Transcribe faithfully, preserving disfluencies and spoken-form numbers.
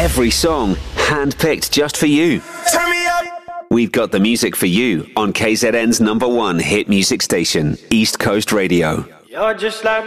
Every song handpicked just for you. Turn me up. We've got the music for you on K Z N's number one hit music station, East Coast Radio. You're just like